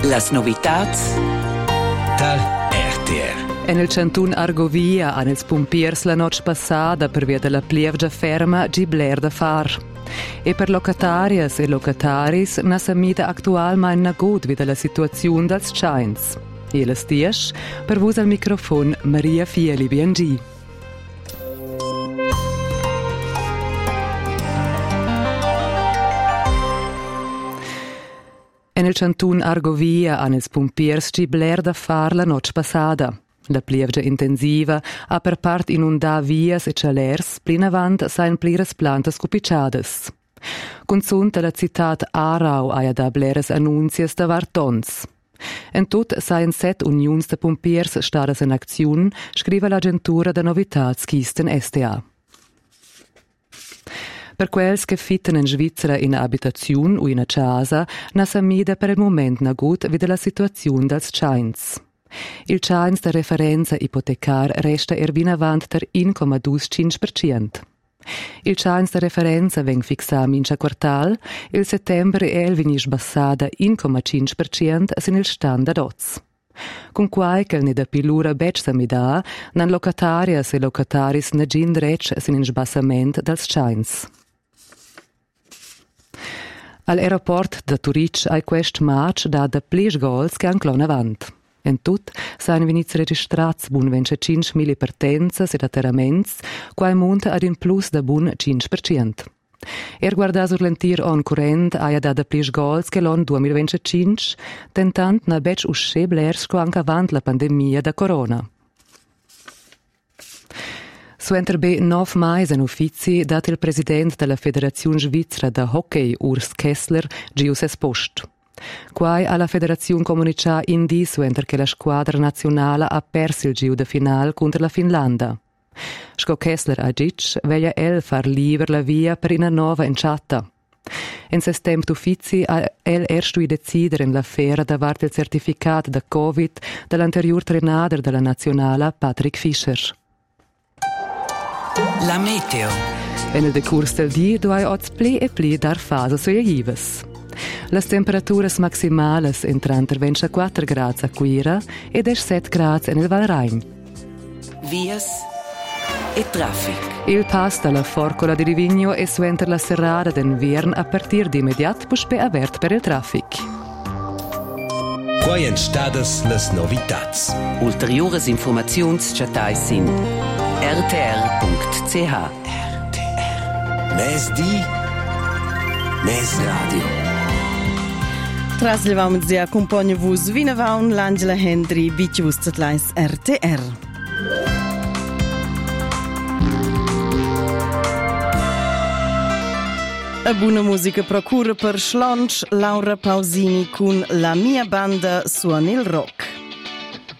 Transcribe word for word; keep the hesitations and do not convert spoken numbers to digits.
Las novitats dal R T R. En il cantun Argovia han ils pumpiers la noc passada per via della plievgia ferma gibler da far. E per locatarias e locataris na samida actualmein na god vida la situaziun dels chains. E las dies, per vus al microfon Maria Fieli B N G. En il cantun Argovia han ils pumpiers gibler da far la noc passada. La plievgia intensiva ha per part inundà vias e chalers, plin avant sain pliras plantas cupicciadas. Consunta la citat Aarau aia da bleres annunzias da vartons. En tut sain set unions de pumpiers stadas in acziun, scriva l'agentura da novitats Kisten S T A. Per quels che fitten in Svizzera in abitaziun o in a casa, na samida per il moment na gut vide la situaziun dels chains. Il chains de referenza ipotecar resta ervin avant ter uno comma venticinque per cento. Il chains de referenza veng fixà mincha quartal, il settembre e el vini sbassada uno comma cinque per cento sin il stand ad oz. Con quai che ne da pilura bec samida, nan locatarias e locataris na gin drec sin in sbassament dels chains. All'aeroport da Turic ai quest match da da plis goals che anclon avant. En tut sain venits registrats bun venticinque mille partenzas ed atterraments, quai munta ad in plus da bun cinque per cento. Er guarda sur l'entir on current aia da da plis goals che l'on duemilaventicinque, tentant na bec usce blers co anche avant la pandemia da corona. Suenter be nov mais en uffizi dat il president della Federazione Svizzera da Hockey Urs Kessler gius espost. Quai alla Federazione comunicà indi suenter che la squadra nazionale ha perso il giu de final contro la Finlanda. Sco Kessler a gic veglia el far liber la via per una nova enciata. En ses temp d'uffizi ha el erstui decidere in l'affera davart il certificat da Covid dell'anterior trenader della nazionale Patrick Fischer. La meteo. En il decurs del di duai oz pli e pli dar fasa soiaives. Las temperaturas maximales entran ter ventiquattro gradi a Quira e diciassette gradi en il Val Rhein. Vias e traffic. Il pass dalla Forcola di Livigno e suenter la serrada d'Enviern a partir di immediat puspe avert per il traffic. Quai en stadas las novitats. Ulteriores informaziuns chatai sin r t r punct c h. R T R. Mes di, mes radio. Traslevamo zia compagno vus vinavaun l'Angela Hendry vitjus zetlais R T R. A buona musica procura per Schlonch, Laura Pausini con La mia banda suona il rock.